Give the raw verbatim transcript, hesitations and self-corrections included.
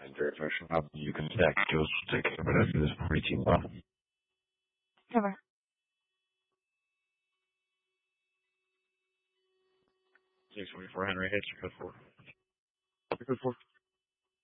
And very fresh up. You can stack skills. Take care of it after this preaching. Well, Cover. six twenty-four Henry hits. Code four. Code four.